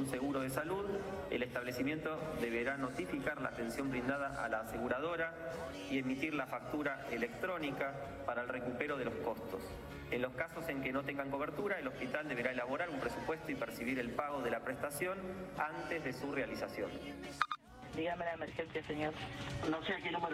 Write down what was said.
un seguro de salud, el establecimiento deberá notificar la atención brindada a la aseguradora y emitir la factura electrónica para el recupero de los costos. En los casos en que no tengan cobertura, el hospital deberá elaborar un presupuesto y percibir el pago de la prestación antes de su realización. Dígame la emergencia, señor. No sé a qué número